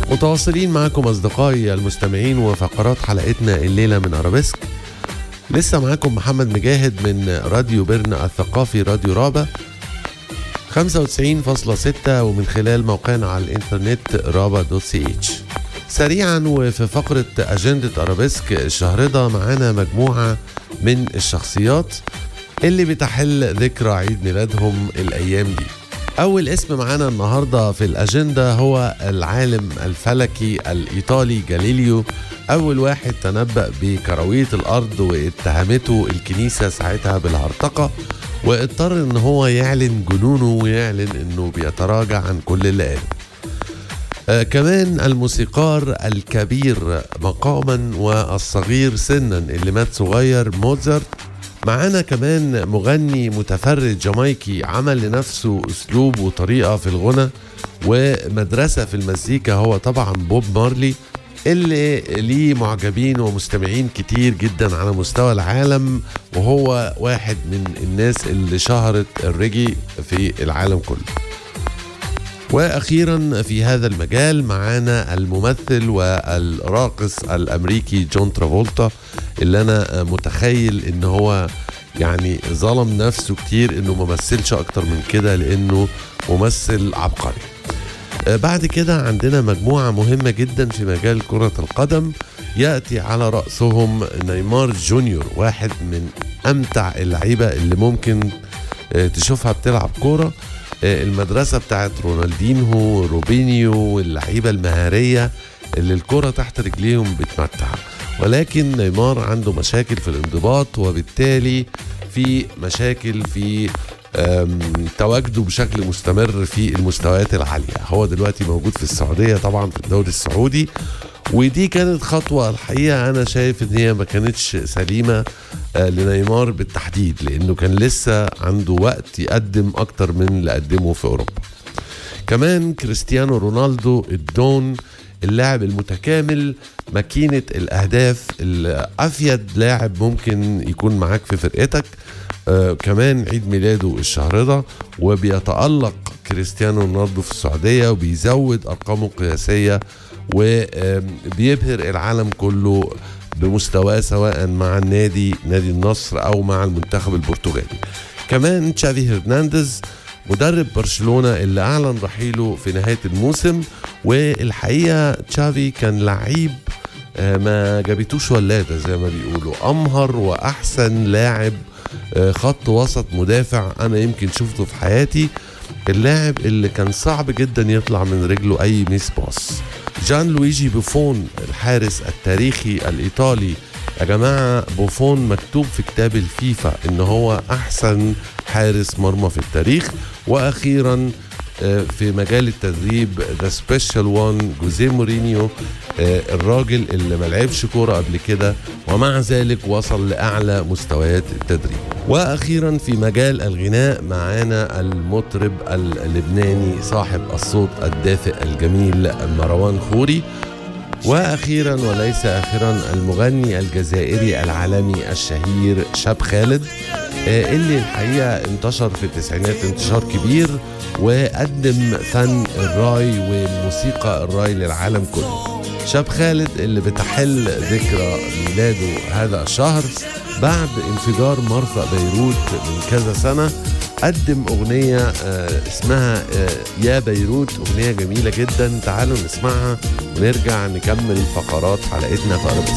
متواصلين معكم أصدقائي المستمعين وفقرات حلقتنا الليلة من أرابيسك. لسه معكم محمد مجاهد من راديو بيرنا الثقافي راديو رابا 95.6 ومن خلال موقعنا على الانترنت raba.ch. سريعا وفي فقرة أجندة أرابيسك الشهر ده معانا مجموعة من الشخصيات اللي بتحل ذكرى عيد ميلادهم الأيام دي. أول اسم معانا النهاردة في الأجندة هو العالم الفلكي الإيطالي جاليليو، أول واحد تنبأ بكروية الأرض واتهمته الكنيسة ساعتها بالهرطقة، واضطر إن هو يعلن جنونه ويعلن إنه بيتراجع عن كل اللي قاله. كمان الموسيقار الكبير مقاما والصغير سنا اللي مات صغير موتزارت. معانا كمان مغني متفرد جامايكي عمل لنفسه أسلوب وطريقة في الغنى ومدرسة في المزيكا، هو طبعا بوب مارلي اللي ليه معجبين ومستمعين كتير جدا على مستوى العالم، وهو واحد من الناس اللي شهرت الريجي في العالم كله. وأخيرا في هذا المجال معانا الممثل والراقص الأمريكي جون ترافولتا، اللي أنا متخيل إن هو يعني ظلم نفسه كتير إنه ممثلش أكتر من كده لأنه ممثل عبقري. بعد كده عندنا مجموعة مهمة جدا في مجال كرة القدم يأتي على رأسهم نيمار جونيور، واحد من أمتع اللعيبة اللي ممكن تشوفها بتلعب كورة. المدرسة بتاعت رونالدينهو روبينيو واللعيبة المهارية اللي الكرة تحت رجليهم بتمتع، ولكن نيمار عنده مشاكل في الانضباط، وبالتالي في مشاكل في تواجده بشكل مستمر في المستويات العالية. هو دلوقتي موجود في السعودية طبعا في الدوري السعودي، ودي كانت خطوة الحقيقة أنا شايف إن هي ما كانتش سليمة لنيمار بالتحديد، لأنه كان لسه عنده وقت يقدم أكتر من اللي قدمه في أوروبا. كمان كريستيانو رونالدو الدون، اللاعب المتكامل، ماكينة الأهداف، الأفيد لاعب ممكن يكون معاك في فرقتك. كمان عيد ميلاده الشهر ده، وبيتألق كريستيانو رونالدو في السعودية وبيزود أرقامه القياسية وبيبهر العالم كله بمستواه سواء مع نادي النصر أو مع المنتخب البرتغالي. كمان تشافي هرنانديز مدرب برشلونة اللي أعلن رحيله في نهاية الموسم، والحقيقة تشافي كان لعيب ما جابتوش ولادة زي ما بيقولوا، أمهر وأحسن لاعب خط وسط مدافع أنا يمكن شفته في حياتي، اللاعب اللي كان صعب جدا يطلع من رجله أي ميس باص. جان لويجي بوفون الحارس التاريخي الإيطالي، يا جماعة بوفون مكتوب في كتاب الفيفا إن هو أحسن حارس مرمى في التاريخ. وأخيرا في مجال التدريب ذا سبيشال وان جوزيه مورينيو، الراجل اللي ما لعبش كوره قبل كده ومع ذلك وصل لأعلى مستويات التدريب. وأخيرا في مجال الغناء معانا المطرب اللبناني صاحب الصوت الدافئ الجميل مروان خوري. وأخيرا وليس آخرا المغني الجزائري العالمي الشهير شاب خالد، اللي الحقيقة انتشر في التسعينات انتشار كبير وقدم فن الراي وموسيقى الراي للعالم كله. شاب خالد اللي بتحل ذكرى ميلاده هذا الشهر بعد انفجار مرفأ بيروت من كذا سنة، قدم أغنية اسمها يا بيروت، أغنية جميلة جدا. تعالوا نسمعها ونرجع نكمل فقرات حلقتنا في أرابيسك.